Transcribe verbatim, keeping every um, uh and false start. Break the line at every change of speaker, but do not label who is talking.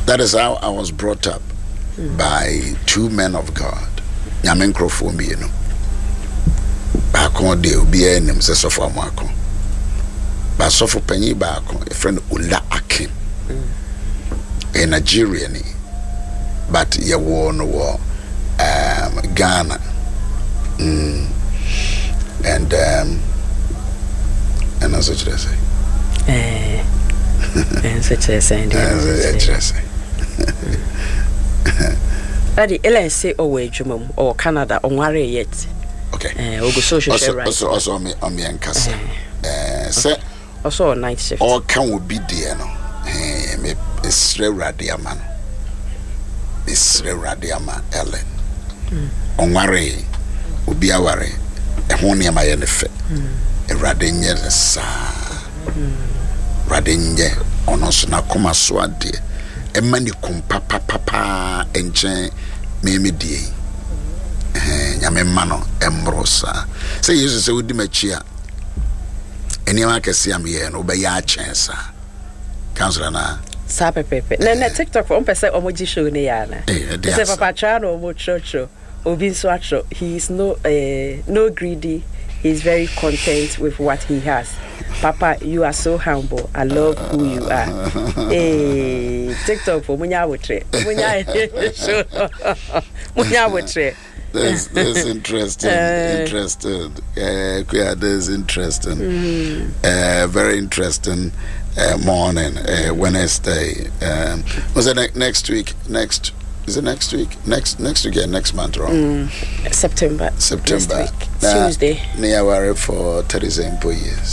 That is how I was brought up mm. by two men of God. Nyamen Crawford, you know. Baako de obi enim se sofo amako. Ba sofo panyi baako, a friend Ula Akim. Mm. In Nigeria ni. But ye wo no wo um Ghana. Mm. And um and as what I say.
Eh. And such as saying. Adi Ellen say away Jumum or Canada on worry yet.
Okay.
Eh, we go social
also,
right.
Also, also on me on me and Casa. Eh, say
also night shift.
All can we be there no. Eh, me Isre Radiaman. Isre Radiama Ellen. On worry, ubi aware. E ho ne ma ye ne fe. E Radinye sa. Radinye ono so na koma so ade. E mani kum papa papa enche me me die. Eh nyame ma no embrosa. Say Jesus say odi machi a. Eni ma kese am ye no be ya chensa. Counselor na
sa pepepe. Na na TikTok for on pese omoji show ne ya na. Say papa cha no omo chocho. Obi so atro. He is no uh, no greedy. He's very content with what he has. Papa, you are so humble. I love who you are. Hey, TikTok for Munya Wotre. Munya Munya Wotre.
That's that's interesting. Uh, interesting. Uh, yeah, that's interesting. Mm. Uh, very interesting uh, morning. Uh, Wednesday. Um, was it ne- next week? Next. Is it next week? Next next week, yeah, next month, right?
Mm. September.
September.
Next week. Tuesday.
Near for Teresa Empo years.